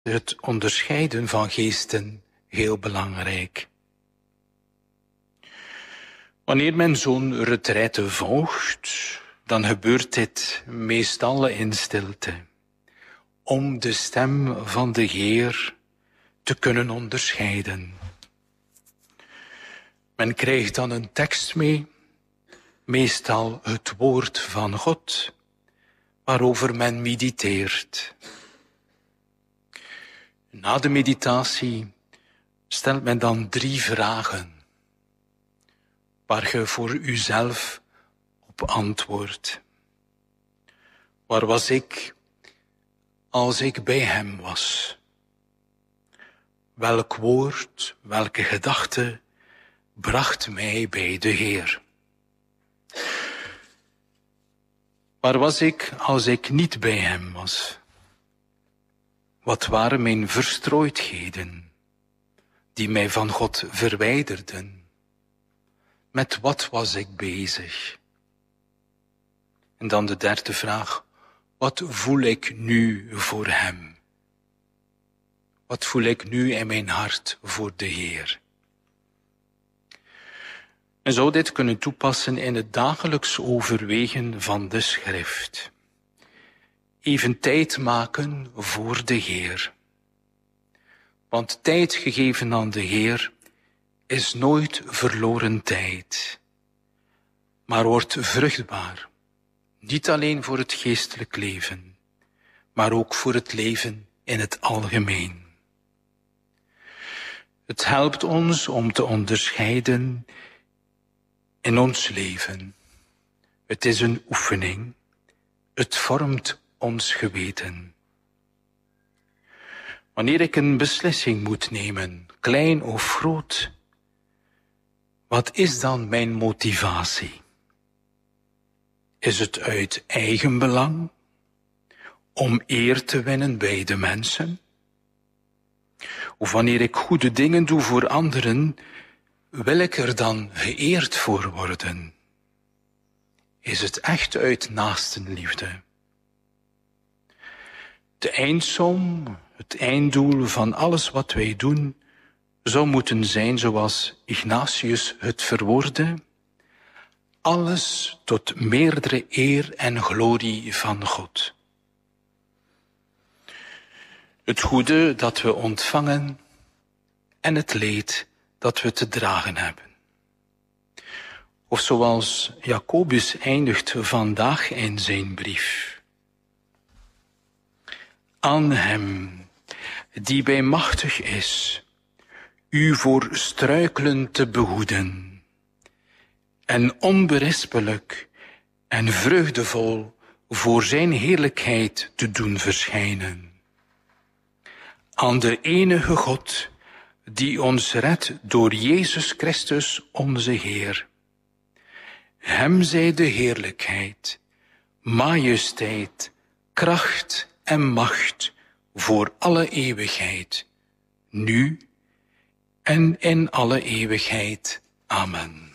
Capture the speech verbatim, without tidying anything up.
het onderscheiden van geesten heel belangrijk. Wanneer men zo'n retraite volgt, dan gebeurt dit meestal in stilte, om de stem van de Heer te kunnen onderscheiden. Men krijgt dan een tekst mee, meestal het woord van God, waarover men mediteert. Na de meditatie stelt men dan drie vragen, waar je voor uzelf op antwoordt. Waar was ik als ik bij hem was? Welk woord, welke gedachte bracht mij bij de Heer? Waar was ik als ik niet bij hem was? Wat waren mijn verstrooidheden die mij van God verwijderden? Met wat was ik bezig? En dan de derde vraag, wat voel ik nu voor hem? Wat voel ik nu in mijn hart voor de Heer? En zou dit kunnen toepassen in het dagelijks overwegen van de schrift. Even tijd maken voor de Heer. Want tijd gegeven aan de Heer is nooit verloren tijd, maar wordt vruchtbaar. Niet alleen voor het geestelijk leven, maar ook voor het leven in het algemeen. Het helpt ons om te onderscheiden in ons leven. Het is een oefening. Het vormt ons geweten. Wanneer ik een beslissing moet nemen, klein of groot, wat is dan mijn motivatie? Is het uit eigen belang? Om eer te winnen bij de mensen? Of wanneer ik goede dingen doe voor anderen, wil ik er dan geëerd voor worden? Is het echt uit naastenliefde? De eindsom, het einddoel van alles wat wij doen, zou moeten zijn zoals Ignatius het verwoordde: alles tot meerdere eer en glorie van God. Het goede dat we ontvangen en het leed dat we te dragen hebben. Of zoals Jacobus eindigt vandaag in zijn brief. Aan hem die bij machtig is u voor struikelen te behoeden en onberispelijk en vreugdevol voor zijn heerlijkheid te doen verschijnen. Aan de enige God die ons redt door Jezus Christus onze Heer. Hem zij de heerlijkheid, majesteit, kracht en macht voor alle eeuwigheid, nu en in alle eeuwigheid. Amen.